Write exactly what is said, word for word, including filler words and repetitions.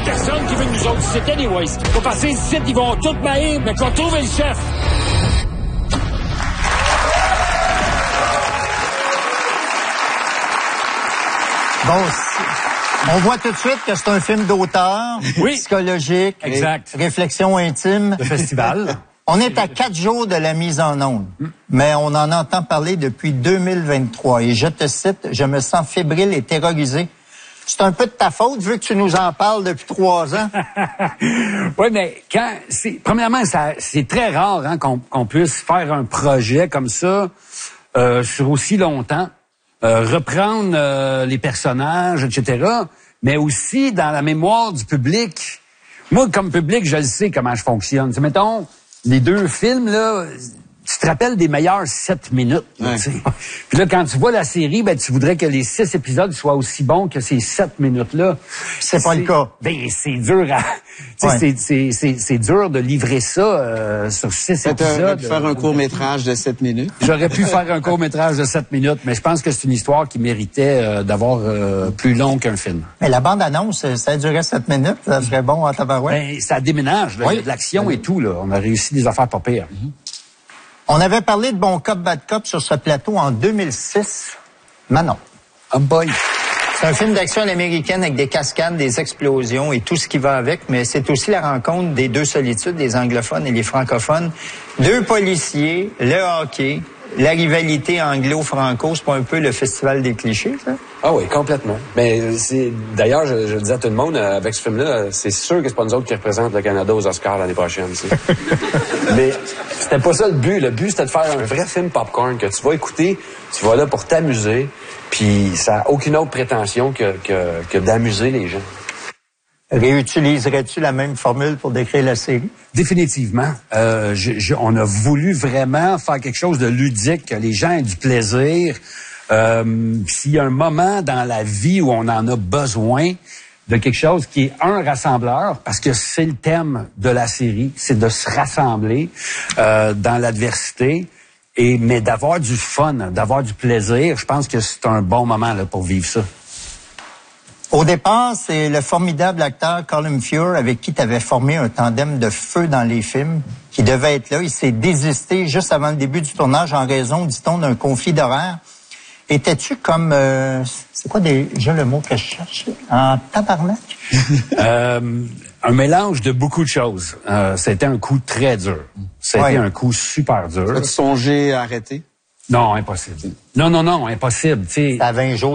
personne qui veut nous autres ici, anyways. Faut passer ici, ils vont tout maïr, mais qu'on trouve le chef. Bon, on voit tout de suite que c'est un film d'auteur, oui. psychologique, exact. Réflexion intime. Le festival. On est à quatre jours de la mise en onde, mm. mais on en entend parler depuis deux mille vingt-trois. Et je te cite, je me sens fébrile et terrorisé. C'est un peu de ta faute, vu que tu nous en parles depuis trois ans. Oui, mais quand c'est premièrement, ça, c'est très rare hein, qu'on, qu'on puisse faire un projet comme ça euh, sur aussi longtemps. Euh, reprendre euh, les personnages, et cetera, mais aussi dans la mémoire du public. Moi, comme public, je le sais comment je fonctionne. T'sais, mettons, les deux films, là, tu te rappelles des meilleures sept minutes. Là, ouais. Puis là, quand tu vois la série, ben tu voudrais que les six épisodes soient aussi bons que ces sept minutes-là. C'est pas le cas. Ben, c'est dur à... Ouais. C'est, c'est, c'est, c'est dur de livrer ça euh, sur six Fait épisodes. Tu faire un court-métrage de sept minutes. J'aurais pu faire un court-métrage de sept minutes, mais je pense que c'est une histoire qui méritait euh, d'avoir euh, plus long qu'un film. Mais la bande-annonce, ça durait sept minutes, ça serait bon en tabarouette. Ben, ça déménage, là. Oui. Il y a de l'action oui. et tout, là. On a réussi des affaires pas pires. Mm-hmm. On avait parlé de Bon Cop, Bad Cop sur ce plateau en deux mille six. Manon. Oh boy. C'est un film d'action américaine avec des cascades, des explosions et tout ce qui va avec, mais c'est aussi la rencontre des deux solitudes, les anglophones et les francophones. Deux policiers, le hockey, la rivalité anglo-franco, c'est pas un peu le festival des clichés, ça? Ah oui, complètement. Mais c'est d'ailleurs, je, je le dis à tout le monde, euh, avec ce film-là, c'est sûr que c'est pas nous autres qui représentent le Canada aux Oscars l'année prochaine. Mais c'était pas ça le but. Le but, c'était de faire un vrai film popcorn que tu vas écouter, tu vas là pour t'amuser, puis ça n'a aucune autre prétention que, que, que d'amuser les gens. Réutiliserais-tu la même formule pour décrire la série? Définitivement. Euh, je, je, on a voulu vraiment faire quelque chose de ludique, que les gens aient du plaisir. Euh, s'il y a un moment dans la vie où on en a besoin de quelque chose qui est un rassembleur, parce que c'est le thème de la série, c'est de se rassembler euh, dans l'adversité, et mais d'avoir du fun, d'avoir du plaisir, je pense que c'est un bon moment là, pour vivre ça. Au départ, c'est le formidable acteur Colin Feore avec qui tu avais formé un tandem de feu dans les films qui devait être là. Il s'est désisté juste avant le début du tournage en raison, dit-on, d'un conflit d'horaire. Étais-tu comme... Euh, c'est quoi déjà le mot que je cherche? En tabarnak? euh, un mélange de beaucoup de choses. Euh, c'était un coup très dur. C'était ouais. un coup super dur. As-tu songé à arrêter? Non, impossible. Non, non, non, impossible. T'sais. À vingt jours.